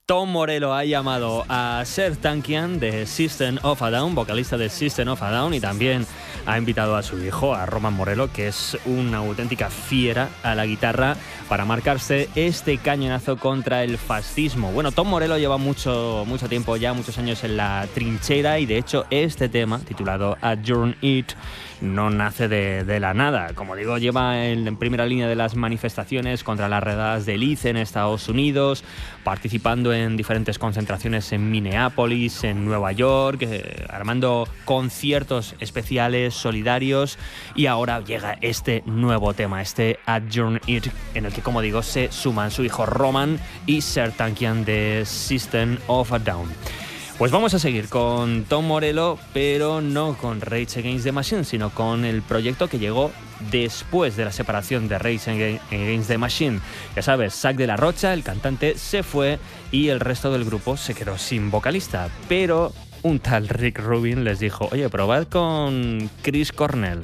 Tom Morello ha llamado a Serj Tankian de System of a Down, vocalista de System of a Down, y también ha invitado a su hijo, a Roman Morello, que es una auténtica fiera a la guitarra, para marcarse este cañonazo contra el fascismo. Bueno, Tom Morello lleva mucho tiempo ya, muchos años en la trinchera, y de hecho este tema, titulado Adjourn It, no nace de la nada. Como digo, lleva en primera línea de las manifestaciones contra las redadas del ICE en Estados Unidos, participando en diferentes concentraciones en Minneapolis, en Nueva York, armando conciertos especiales, solidarios, y ahora llega este nuevo tema, este Adjourn It, en el que, como digo, se suman su hijo Roman y Serj Tankian de System of a Down. Pues vamos a seguir con Tom Morello, pero no con Rage Against the Machine, sino con el proyecto que llegó después de la separación de Rage Against the Machine. Ya sabes, Zack de la Rocha, el cantante, se fue y el resto del grupo se quedó sin vocalista. Pero un tal Rick Rubin les dijo: oye, probad con Chris Cornell.